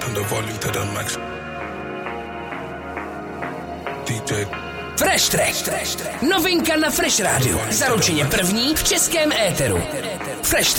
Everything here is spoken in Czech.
the volume to the max. DJ Fresh Track. Novinka na Fresh Rádiu. Zaručeně první v českém éteru. Fresh